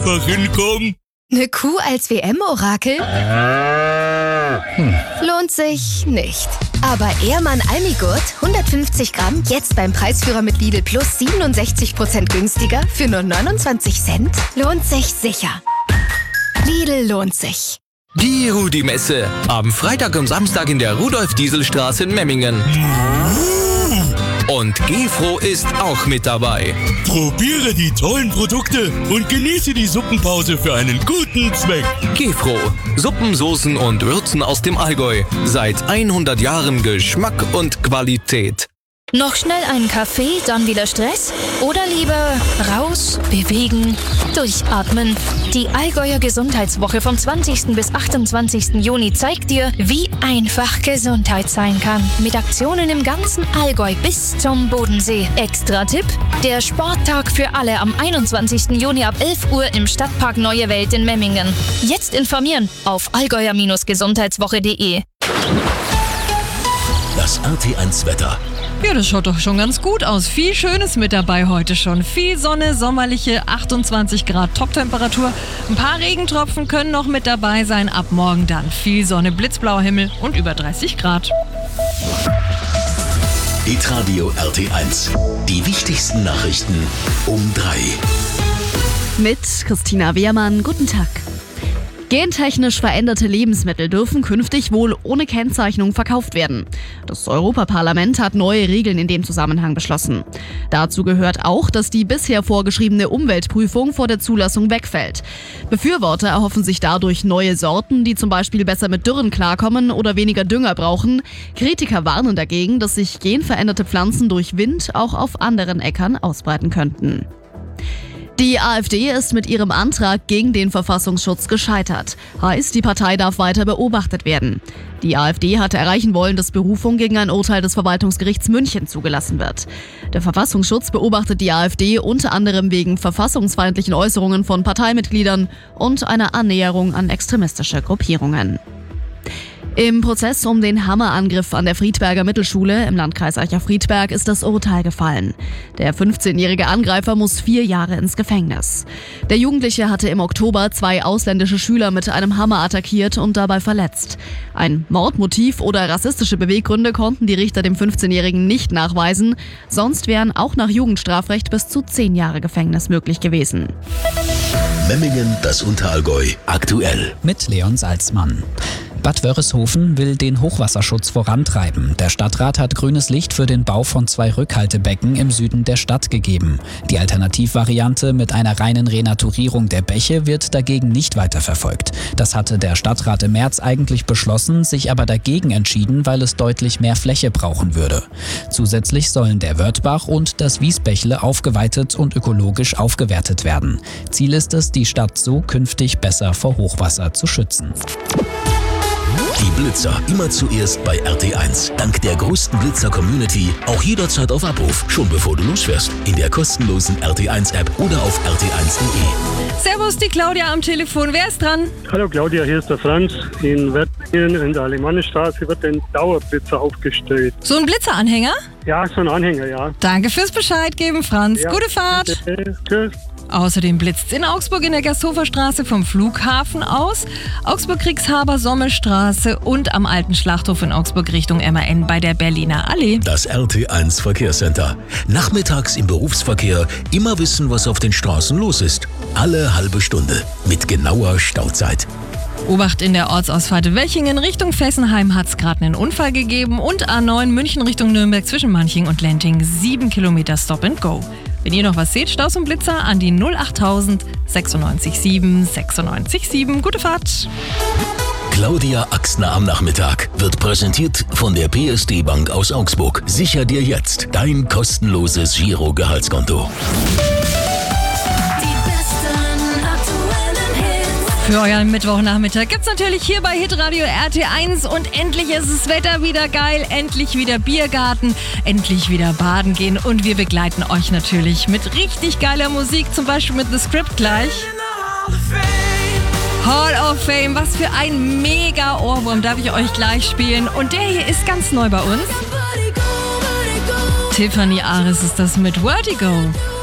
einfach hinkommen? Eine Kuh als WM-Orakel? Lohnt sich nicht. Aber Ehrmann Almigurt, 150 Gramm, jetzt beim Preisführer mit Lidl Plus 67% günstiger für nur 29 Cent? Lohnt sich sicher. Lidl lohnt sich. Die Rudi-Messe. Am Freitag und Samstag in der Rudolf-Diesel-Straße in Memmingen. Und Gefro ist auch mit dabei. Probiere die tollen Produkte und genieße die Suppenpause für einen guten Zweck. Gefro. Suppen, Soßen und Würzen aus dem Allgäu. Seit 100 Jahren Geschmack und Qualität. Noch schnell einen Kaffee, dann wieder Stress? Oder lieber raus, bewegen, durchatmen? Die Allgäuer Gesundheitswoche vom 20. bis 28. Juni zeigt dir, wie einfach Gesundheit sein kann. Mit Aktionen im ganzen Allgäu bis zum Bodensee. Extra-Tipp: der Sporttag für alle am 21. Juni ab 11 Uhr im Stadtpark Neue Welt in Memmingen. Jetzt informieren auf allgäuer-gesundheitswoche.de. Das RT1-Wetter. Ja, das schaut doch schon ganz gut aus. Viel Schönes mit dabei heute schon. Viel Sonne, sommerliche 28 Grad Toptemperatur. Ein paar Regentropfen können noch mit dabei sein. Ab morgen dann viel Sonne, blitzblauer Himmel und über 30 Grad. Hitradio RT1. Die wichtigsten Nachrichten um 3. Mit Christina Wehrmann. Guten Tag. Gentechnisch veränderte Lebensmittel dürfen künftig wohl ohne Kennzeichnung verkauft werden. Das Europaparlament hat neue Regeln in dem Zusammenhang beschlossen. Dazu gehört auch, dass die bisher vorgeschriebene Umweltprüfung vor der Zulassung wegfällt. Befürworter erhoffen sich dadurch neue Sorten, die zum Beispiel besser mit Dürren klarkommen oder weniger Dünger brauchen. Kritiker warnen dagegen, dass sich genveränderte Pflanzen durch Wind auch auf anderen Äckern ausbreiten könnten. Die AfD ist mit ihrem Antrag gegen den Verfassungsschutz gescheitert. Heißt, die Partei darf weiter beobachtet werden. Die AfD hatte erreichen wollen, dass Berufung gegen ein Urteil des Verwaltungsgerichts München zugelassen wird. Der Verfassungsschutz beobachtet die AfD unter anderem wegen verfassungsfeindlichen Äußerungen von Parteimitgliedern und einer Annäherung an extremistische Gruppierungen. Im Prozess um den Hammerangriff an der Friedberger Mittelschule im Landkreis Eicher-Friedberg ist das Urteil gefallen. Der 15-jährige Angreifer muss 4 Jahre ins Gefängnis. Der Jugendliche hatte im Oktober 2 ausländische Schüler mit einem Hammer attackiert und dabei verletzt. Ein Mordmotiv oder rassistische Beweggründe konnten die Richter dem 15-Jährigen nicht nachweisen. Sonst wären auch nach Jugendstrafrecht bis zu 10 Jahre Gefängnis möglich gewesen. Memmingen, das Unterallgäu, aktuell. Mit Leon Salzmann. Bad Wörishofen will den Hochwasserschutz vorantreiben. Der Stadtrat hat grünes Licht für den Bau von 2 Rückhaltebecken im Süden der Stadt gegeben. Die Alternativvariante mit einer reinen Renaturierung der Bäche wird dagegen nicht weiterverfolgt. Das hatte der Stadtrat im März eigentlich beschlossen, sich aber dagegen entschieden, weil es deutlich mehr Fläche brauchen würde. Zusätzlich sollen der Wörthbach und das Wiesbächle aufgeweitet und ökologisch aufgewertet werden. Ziel ist es, die Stadt so künftig besser vor Hochwasser zu schützen. Die Blitzer immer zuerst bei RT1. Dank der größten Blitzer-Community auch jederzeit auf Abruf. Schon bevor du losfährst. In der kostenlosen RT1-App oder auf rt1.de. Servus, die Claudia am Telefon. Wer ist dran? Hallo Claudia, hier ist der Franz. In Wertingen in der Alemannenstraße wird ein Dauerblitzer aufgestellt. So ein Blitzeranhänger? Ja, so ein Anhänger, ja. Danke fürs Bescheid geben, Franz. Ja, gute Fahrt. bitte. Tschüss. Außerdem blitzt in Augsburg in der Gersthofer Straße vom Flughafen aus, Augsburg-Kriegshaber-Sommelstraße und am alten Schlachthof in Augsburg Richtung MAN bei der Berliner Allee. Das RT1 Verkehrscenter. Nachmittags im Berufsverkehr immer wissen, was auf den Straßen los ist. Alle halbe Stunde mit genauer Stauzeit. Obacht in der Ortsausfahrt Wechingen Richtung Fessenheim hat es gerade einen Unfall gegeben und A9 München Richtung Nürnberg zwischen Manching und Lenting 7 Kilometer Stop and Go. Wenn ihr noch was seht, Staus und Blitzer an die 08000 96 7 96 7. Gute Fahrt! Claudia Axner am Nachmittag wird präsentiert von der PSD Bank aus Augsburg. Sicher dir jetzt dein kostenloses Giro-Gehaltskonto. Für euren Mittwochnachmittag gibt's natürlich hier bei Hitradio RT1 und endlich ist das Wetter wieder geil, endlich wieder Biergarten, endlich wieder baden gehen und wir begleiten euch natürlich mit richtig geiler Musik, zum Beispiel mit The Script gleich. Hall of Fame, was für ein mega Ohrwurm darf ich euch gleich spielen und der hier ist ganz neu bei uns. Tiffany Aris ist das mit Vertigo.